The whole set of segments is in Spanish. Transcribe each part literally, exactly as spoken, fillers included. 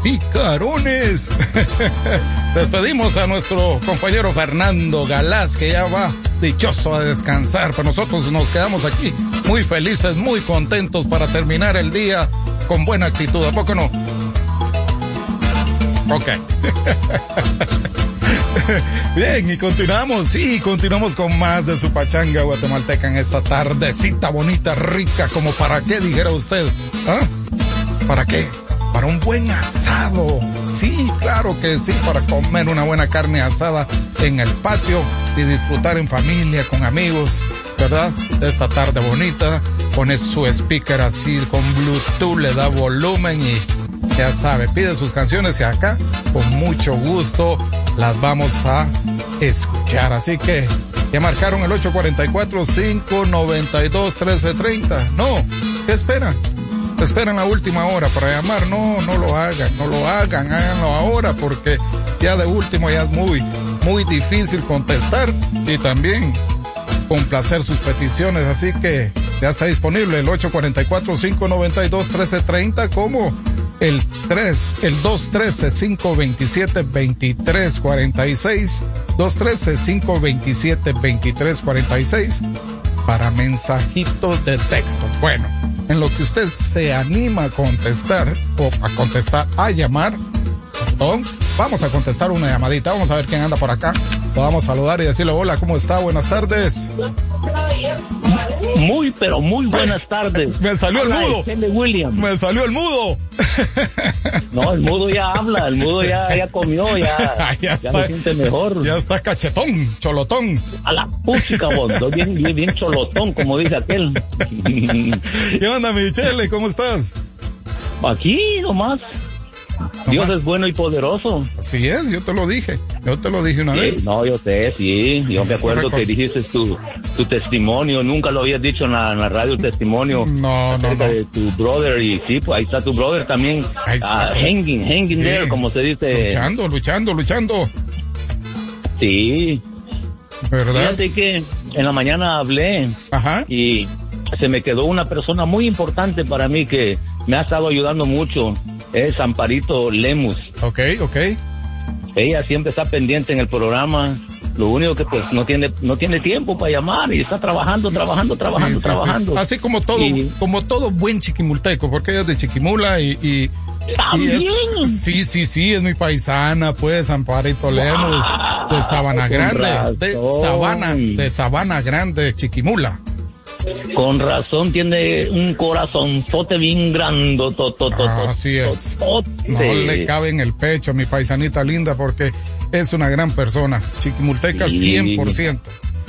picarones. Despedimos a nuestro compañero Fernando Galás, que ya va dichoso a descansar, pero nosotros nos quedamos aquí muy felices, muy contentos para terminar el día con buena actitud, ¿a poco no? Ok. Bien, y continuamos, sí, continuamos con más de su pachanga guatemalteca en esta tardecita bonita, rica, como para qué, dijera usted. ¿Ah? ¿Para qué? Para un buen asado. Sí, claro que sí, para comer una buena carne asada en el patio y disfrutar en familia, con amigos, ¿verdad? Esta tarde bonita, pone su speaker así con Bluetooth, le da volumen y ya sabe, pide sus canciones y acá con mucho gusto las vamos a escuchar. Así que ya marcaron el ocho cuatro cuatro, cinco nueve dos, uno tres tres cero. No, ¿qué esperan? Esperan la última hora para llamar. No, no lo hagan, no lo hagan, háganlo ahora, porque ya de último ya es muy, muy difícil contestar y también complacer sus peticiones. Así que ya está disponible el ocho cuatro cuatro, cinco nueve dos, uno tres tres cero como el tres, el dos uno tres, cinco dos siete, dos tres cuatro seis, dos uno tres, cinco dos siete, dos tres cuatro seis para mensajitos de texto. Bueno, en lo que usted se anima a contestar, o a contestar, a llamar, perdón, vamos a contestar una llamadita, vamos a ver quién anda por acá, lo vamos a saludar y decirle hola, ¿cómo está? Buenas tardes. Muy, pero muy buenas tardes. Me salió habla el mudo. William. Me salió el mudo. No, el mudo ya habla, el mudo ya, ya comió, ya, ya, ya está, me siente mejor. Ya está cachetón, cholotón. A la puchica, vos, bien, bien, bien cholotón, como dice aquel. ¿Qué onda, Michele? ¿Cómo estás? Aquí nomás. Dios es bueno y poderoso. Así es, yo te lo dije. Yo te lo dije una sí, vez. No, yo sé, sí. Yo me acuerdo que dijiste tu, tu testimonio. Nunca lo habías dicho en la, en la radio, el testimonio. No, no, no. De tu brother. Y sí, pues ahí está tu brother también. Ahí está. Uh, hanging, hanging sí. there, como se dice. Luchando, luchando, luchando. Sí. ¿Verdad? Fíjate que en la mañana hablé. Ajá. Y se me quedó una persona muy importante para mí que me ha estado ayudando mucho. Es Amparito Lemus. Ok, ok. Ella siempre está pendiente en el programa. Lo único que pues no tiene no tiene tiempo para llamar y está trabajando, trabajando, trabajando, sí, sí, trabajando. Sí. Así como todo, y... como todo buen chiquimulteco, porque ella es de Chiquimula y, y, ¿También? y es, sí, sí, sí, es mi paisana, pues, Amparito Lemus, wow, de Sabana Grande, de Sabana, de Sabana Grande, Chiquimula. Con razón tiene un corazonzote bien grande. Ah, así es. No le cabe en el pecho a mi paisanita linda porque es una gran persona. Chiquimulteca sí. cien por ciento.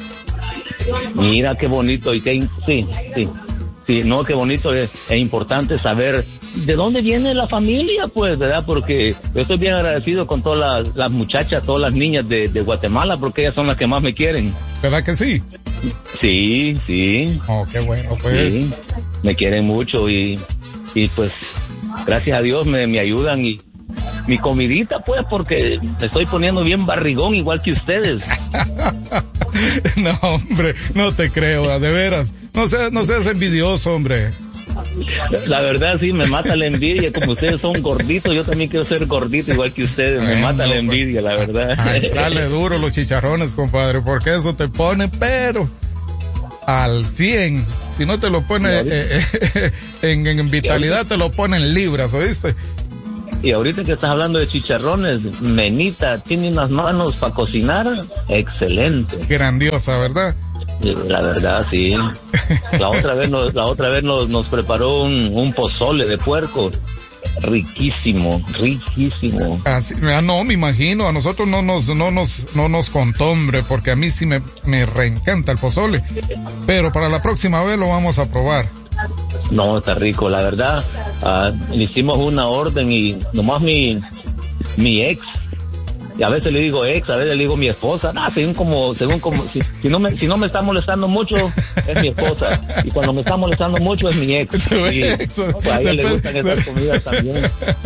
Mira qué bonito y qué sí, sí. Sí, no, qué bonito es, es importante saber de dónde viene la familia, pues, ¿verdad? Porque yo estoy bien agradecido con todas las, las muchachas, todas las niñas de, de Guatemala, porque ellas son las que más me quieren. ¿Verdad que sí? Sí, sí. Oh, qué bueno, pues. Sí, me quieren mucho y, y pues, gracias a Dios me, me ayudan y mi comidita, pues, porque me estoy poniendo bien barrigón igual que ustedes. No, hombre, no te creo, de veras. No seas, no seas envidioso, hombre. La verdad sí, me mata la envidia. Como ustedes son gorditos, yo también quiero ser gordito igual que ustedes. Me bueno, mata la envidia, la verdad. Ay, dale duro los chicharrones, compadre, porque eso te pone, pero al cien. Si no te lo pone eh, eh, en, en vitalidad, te lo pone en libras, ¿oíste? Y ahorita que estás hablando de chicharrones, Menita tiene unas manos para cocinar excelente. Grandiosa, ¿verdad? La verdad, sí. La otra vez nos, la otra vez nos, nos preparó un, un pozole de puerco. Riquísimo, riquísimo. Así, no, me imagino, a nosotros no nos, no nos, no nos contó, hombre, porque a mí sí me, me reencanta el pozole. Pero para la próxima vez lo vamos a probar. No, está rico, la verdad. Uh, hicimos una orden y nomás mi, mi ex, y a veces le digo ex, a veces le digo mi esposa, nah, según como, según como, si, si no me, si no me está molestando mucho, es mi esposa, y cuando me está molestando mucho es mi ex. Y, no, pues a ella le gustan esas comidas también.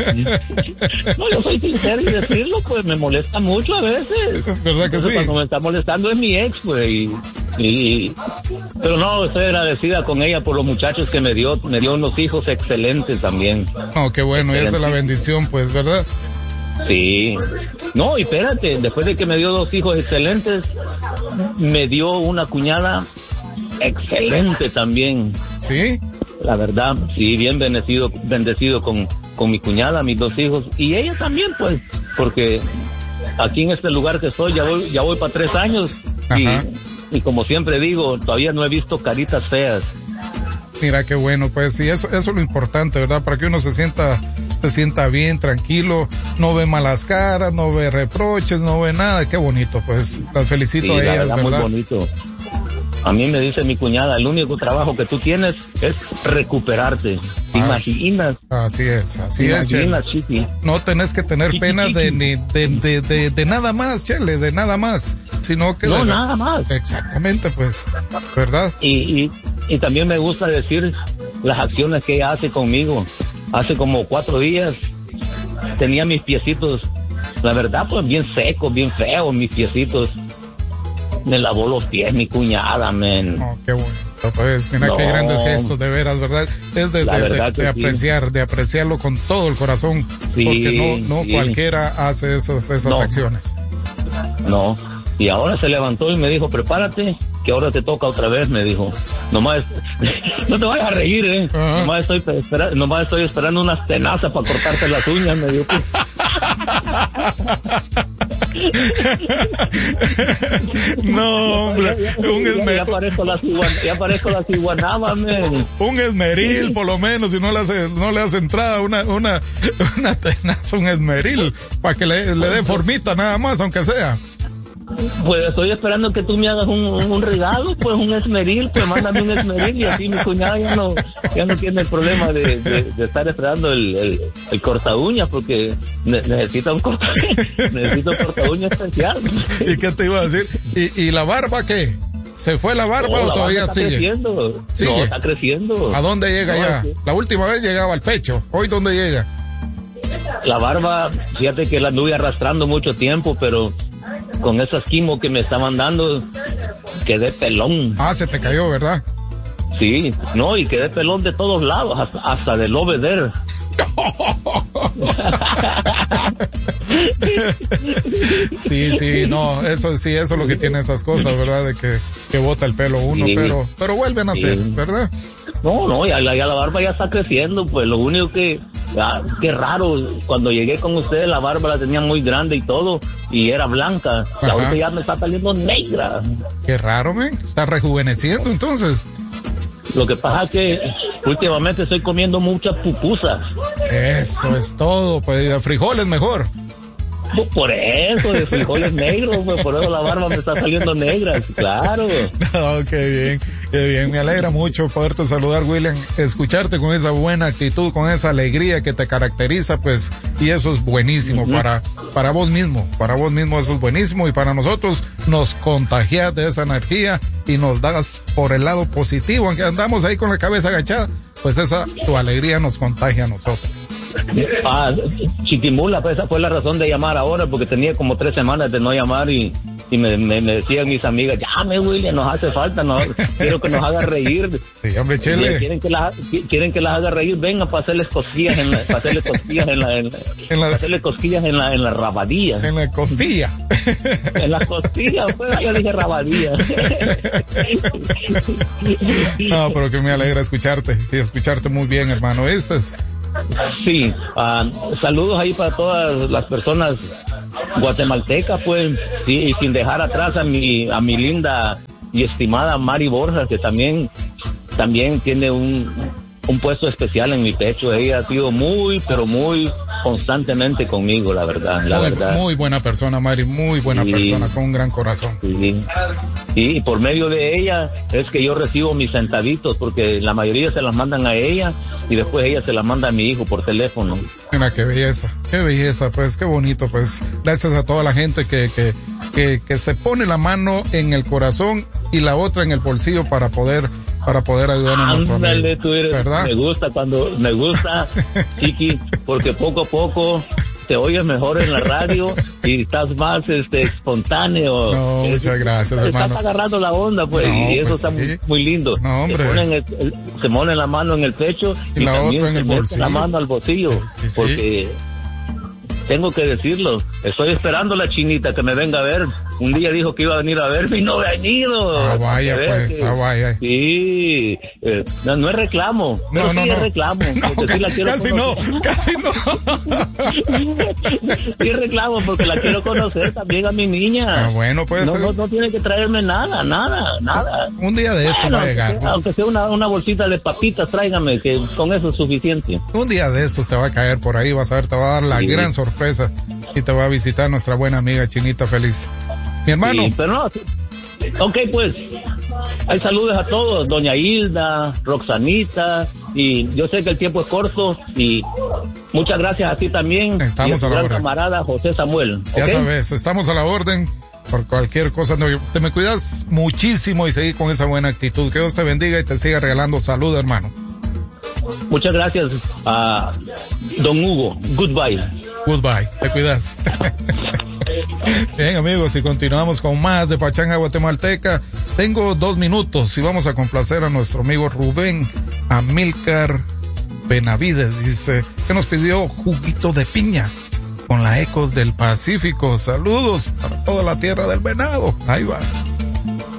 No, yo soy sincero y decirlo, pues me molesta mucho a veces. ¿Verdad que Entonces, sí? Cuando me está molestando es mi ex, pues, y Y, pero no, estoy agradecida con ella por los muchachos que me dio, me dio unos hijos excelentes también. Oh, qué bueno, y esa es la bendición, pues, ¿verdad? Sí. No, y espérate, después de que me dio dos hijos excelentes, me dio una cuñada excelente también. ¿Sí? La verdad, sí, bien bendecido, bendecido con, con mi cuñada, mis dos hijos, y ella también, pues, porque aquí en este lugar que estoy, ya voy, ya voy para tres años, y, y como siempre digo, todavía no he visto caritas feas. Mira qué bueno, pues, sí, eso, eso es lo importante, ¿verdad? Para que uno se sienta, se sienta bien, tranquilo, no ve malas caras, no ve reproches, no ve nada, qué bonito, pues, las felicito sí, a ellas, verdad, ¿verdad? Muy bonito. A mí me dice mi cuñada, el único trabajo que tú tienes es recuperarte. ¿Te ah, imaginas? Así es, así ¿Te es, imaginas, Chele. Chiqui? No tenés que tener Chiqui, pena chiqui. de, ni, de, de, de, de nada más, Chele, de nada más, sino que... No, de, nada más. Exactamente, pues, ¿verdad? Y, y, y también me gusta decir las acciones que ella hace conmigo. Hace como cuatro días tenía mis piecitos, la verdad, pues bien secos, bien feos mis piecitos. Me lavó los pies mi cuñada, men. Oh, qué bonito, pues, mira no, qué grandes gestos, de veras, ¿verdad? Es de, de, de, de apreciar, sí. de apreciarlo con todo el corazón, sí, porque no, no sí. cualquiera hace esas, esas no. acciones. No, y ahora se levantó y me dijo, prepárate, que ahora te toca otra vez, me dijo. Nomás, no te vayas a reír, eh. Uh-huh. Nomás estoy, espera, nomás estoy esperando unas tenazas para cortarte las uñas, me dijo. No, hombre, ya, un esmeril. Ya, ya parezco la ciguanaba, ya parezco la ciguanaba, man. Un esmeril, por lo menos, si no le hace, no le hace entrada una, una, una tenaza, un esmeril, para que le, le dé formita nada más, aunque sea. Pues estoy esperando que tú me hagas un, un regalo, pues un esmeril, pues mándame un esmeril y así mi cuñada ya no, ya no tiene el problema de, de, de estar esperando el, el, el corta uñas, porque ne, necesita un corta, necesita un corta uñas especial. ¿Y qué te iba a decir? ¿Y, y la barba qué? ¿Se fue la barba no, o la todavía barba está sigue? Creciendo. ¿Sigue? No, está creciendo. ¿A dónde llega no, ya? Sí. La última vez llegaba al pecho, ¿hoy dónde llega? La barba, fíjate que la anduve arrastrando mucho tiempo, pero con esas quimio que me estaban dando, quedé pelón. Ah, se te cayó, ¿verdad? Sí, no, y quedé pelón de todos lados, hasta, hasta del obeder. Sí, sí, no, eso sí, eso es lo que tiene esas cosas, ¿verdad? De que, que bota el pelo uno, sí, pero, pero vuelven a sí. ser, ¿verdad? No, no, ya, ya la barba ya está creciendo, pues lo único que, ah, qué raro, cuando llegué con ustedes la barba la tenía muy grande y todo, y era blanca, y ahorita ya me está saliendo negra. Qué raro, men, está rejuveneciendo entonces. Lo que pasa es que últimamente estoy comiendo muchas pupusas. Eso es todo, pues de frijoles mejor. Por eso, de frijoles negros, pues por eso la barba me está saliendo negra, claro. No, qué bien, qué bien, me alegra mucho poderte saludar, William, escucharte con esa buena actitud, con esa alegría que te caracteriza, pues, y eso es buenísimo uh-huh. para, para vos mismo, para vos mismo eso es buenísimo, y para nosotros nos contagias de esa energía y nos das por el lado positivo, aunque andamos ahí con la cabeza agachada, pues esa, tu alegría nos contagia a nosotros. Ah, Chiquimula, pues esa fue la razón de llamar ahora, porque tenía como tres semanas de no llamar y, y me, me, me decían mis amigas, llame William, nos hace falta, no, quiero que nos haga reír. Sí, hombre, Chele. Quieren que las, quieren que las haga reír, vengan para hacerles cosquillas en la, para hacerles cosquillas en la, en la, en la para hacerles cosquillas en la, en la rabadilla. En la costilla. En las costillas, pues yo dije rabadilla. No, pero que me alegra escucharte, y escucharte muy bien, hermano, este es. Sí, uh, saludos ahí para todas las personas guatemaltecas, pues, sí, y sin dejar atrás a mi a mi linda y estimada Mari Borja, que también también tiene un un puesto especial en mi pecho. Ella ha sido muy, pero muy constantemente conmigo, la verdad, la muy, verdad. Muy buena persona, Mari, muy buena sí. persona, con un gran corazón. Sí. Sí, y por medio de ella es que yo recibo mis centavitos, porque la mayoría se las mandan a ella y después ella se las manda a mi hijo por teléfono. Mira, qué belleza, qué belleza, pues, qué bonito, pues. Gracias a toda la gente que, que, que, que se pone la mano en el corazón y la otra en el bolsillo para poder para poder ayudar a nuestro amigo. Tú eres, ¿verdad? Me gusta cuando, me gusta, Chiqui, porque poco a poco te oyes mejor en la radio y estás más este espontáneo. No, eh, muchas gracias, estás hermano. Estás agarrando la onda, pues, No, y eso pues está sí. muy, muy lindo. No, hombre. Se ponen, el, el, se ponen la mano en el pecho y, y, la también otra en se el mete bolsillo. la mano al bolsillo, Sí, sí. porque tengo que decirlo, estoy esperando a la chinita que me venga a ver. Un día dijo que iba a venir a verme y no ha venido. Ah, vaya, pues, que, ah, vaya. Sí, eh, no, no es reclamo. No, no, sí no. es reclamo. No, porque sí la quiero casi no, conocer. casi no. Sí reclamo porque la quiero conocer también a mi niña. Ah, bueno, puede no, ser. no, no tiene que traerme nada, nada, nada. Un día de esto Bueno, va a llegar. aunque sea, aunque sea una, una bolsita de papitas, tráigame, que con eso es suficiente. Un día de esto se va a caer por ahí, vas a ver, te va a dar la Sí. gran sorpresa y te va a visitar nuestra buena amiga Chinita Feliz. Mi hermano. Sí, pero no, sí. Ok, pues, hay saludos a todos, doña Hilda, Roxanita, y yo sé que el tiempo es corto, y muchas gracias a ti también. Estamos y a tu a la gran orden. camarada José Samuel. Ya ¿ok? sabes, estamos a la orden por cualquier cosa. No, te me cuidas muchísimo y seguir con esa buena actitud. Que Dios te bendiga y te siga regalando salud, hermano. Muchas gracias a don Hugo. Goodbye. Goodbye. Te cuidas. Bien, amigos, y continuamos con más de Pachanga Guatemalteca. Tengo dos minutos y vamos a complacer a nuestro amigo Rubén Amílcar Benavides. Dice que nos pidió juguito de piña con la Ecos del Pacífico. Saludos para toda la tierra del venado. Ahí va.